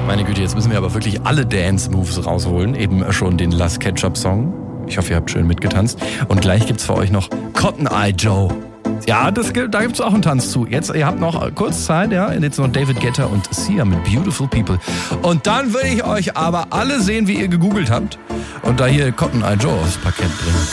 Meine Güte, jetzt müssen wir aber wirklich alle Dance-Moves rausholen. Eben schon den Last Ketchup-Song. Ich hoffe, ihr habt schön mitgetanzt. Und gleich gibt's für euch noch Cotton Eye Joe. Ja, da gibt's auch einen Tanz zu. Jetzt, ihr habt noch kurz Zeit, ja. Jetzt noch David Guetta und Sia mit Beautiful People. Und dann will ich euch aber alle sehen, wie ihr gegoogelt habt. Und da hier Cotton Eye Joe aufs Parkett bringen.